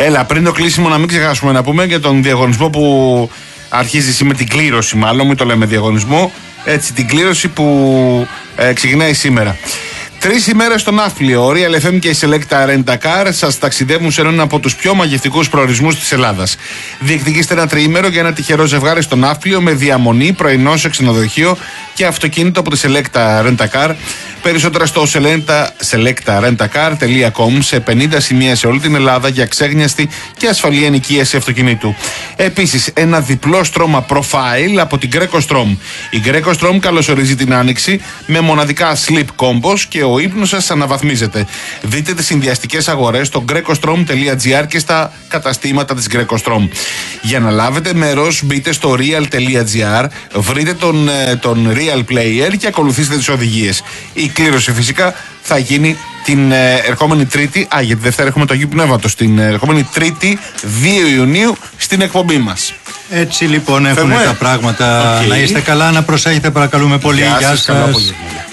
Έλα, πριν το κλείσιμο, να μην ξεχάσουμε να πούμε για τον διαγωνισμό που αρχίζει με την κλήρωση, μάλλον, μην το λέμε διαγωνισμό. Έτσι, την κλήρωση που ξεκινάει σήμερα. 3 ημέρες στο Ναύπλιο. Ο Real FM και η Selecta Rent a Car σας ταξιδεύουν σε έναν από τους πιο μαγευτικούς προορισμούς της Ελλάδας. Διεκδικήστε ένα τριήμερο για ένα τυχερό ζευγάρι στο Ναύπλιο με διαμονή, πρωινό σε ξενοδοχείο και αυτοκίνητο από τη Selecta Rent a Car. Περισσότερα στο selectarentacar.com, σε 50 σημεία σε όλη την Ελλάδα για ξέγνιαστη και ασφαλή ενοικίαση αυτοκινήτου. Επίσης, ένα διπλό στρώμα profile από την Greco Strom. Η Greco Strom καλωσορίζει την άνοιξη με μοναδικά sleep combos και ο ύπνος σας αναβαθμίζεται. Δείτε τις συνδυαστικές αγορές στο grecostrom.gr και στα καταστήματα της Greco Strom. Για να λάβετε μέρος, μπείτε στο real.gr, βρείτε τον Real Player και ακολουθήστε τις οδηγίες. Η κλήρωση φυσικά θα γίνει την ερχόμενη Τρίτη. Γιατί Δευτέρα έχουμε το Αγίου Πνεύματος. Την ερχόμενη Τρίτη, 2 Ιουνίου, στην εκπομπή μας. Έτσι λοιπόν έχουν τα πράγματα. Okay. Να είστε καλά, να προσέχετε παρακαλούμε πολύ. Γεια σας.